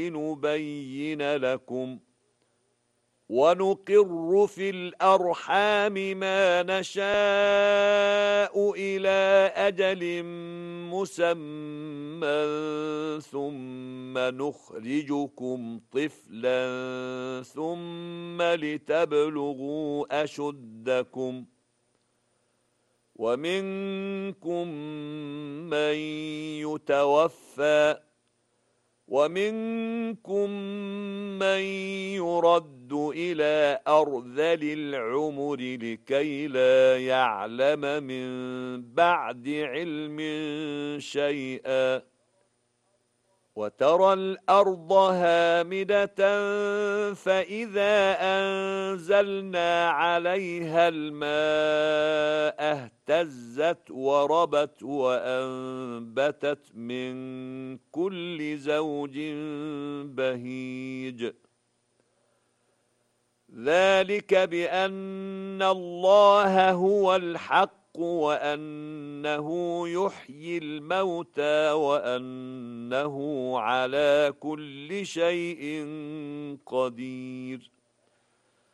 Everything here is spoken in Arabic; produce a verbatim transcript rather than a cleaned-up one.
لنبين لكم ونقر في الأرحام ما نشاء إلى أجل مسمى ثم نخرجكم طفلا ثم لتبلغوا أشدكم ومنكم من يتوفى ومنكم من يرد إلى أرذل العمر لكي لا يعلم من بعد علم شيئا وترى الأرض هامدة فإذا أنزلنا عليها الماء اهتزت وربت وأنبتت من كل زوج بهيج ذلك بأن الله هو الحق وأنه يحيي الموتى وأنه على كل شيء قدير